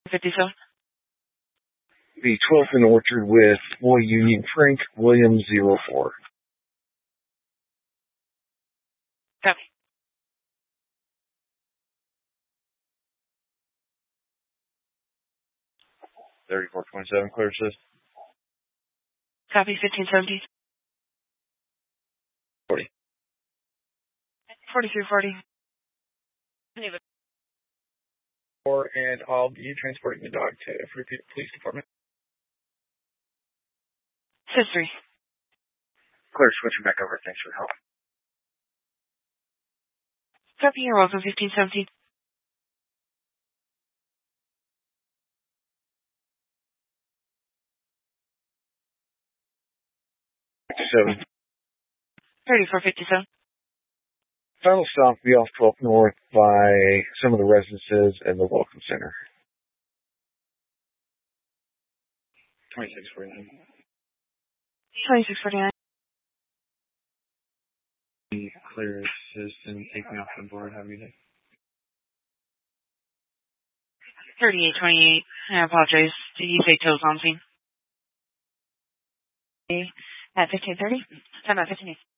57. The 12th and Orchard with Boy Union Frank, William 04. Copy. $34.27, clear assist. Copy. 1570. 40. 4340. And I'll be transporting the dog to Fairfield Police Department. History. Clear, switching back over. Thanks for the help. Copy. You're welcome. 1570. $57. 3457. Final stop will be off 12th North by some of the residences and the Welcome Center. 2649. 2649. Clear assist and take me off the board. Have a good day. 3828. I apologize. Did you say toes on scene? At 1530? Time at 15.